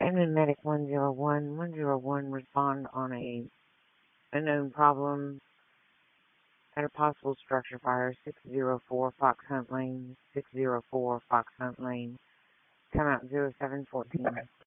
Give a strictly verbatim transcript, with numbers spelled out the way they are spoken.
Admin Medic one zero one, one zero one, respond on a unknown problem at a possible structure fire, six zero four Fox Hunt Lane, six zero four Fox Hunt Lane. Come out zero seven fourteen.